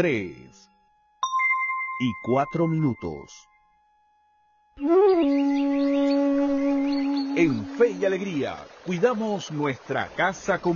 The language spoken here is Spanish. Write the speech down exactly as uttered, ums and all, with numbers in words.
tres y cuatro minutos. En Fe y Alegría, cuidamos nuestra casa con